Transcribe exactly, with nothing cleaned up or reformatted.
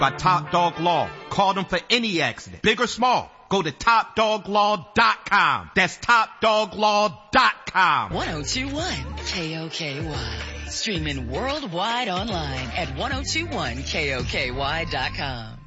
by Top Dog Law. Call them for any accident, big or small. Go to top dog law dot com. That's top dog law dot com. ten twenty-one K O K Y. Streaming worldwide online at ten twenty-one K O K Y dot com.